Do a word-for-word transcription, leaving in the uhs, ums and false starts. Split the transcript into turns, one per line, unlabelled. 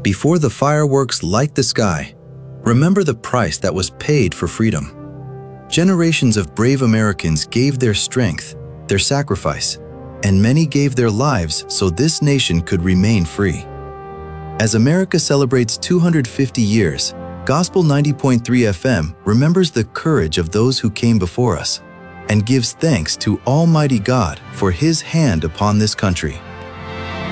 before the fireworks light the sky, remember the price that was paid for freedom. Generations of brave Americans gave their strength, their sacrifice, and many gave their lives so this nation could remain free. As America celebrates two hundred fifty years, Gospel ninety point three F M remembers the courage of those who came before us and gives thanks to Almighty God for His hand upon this country.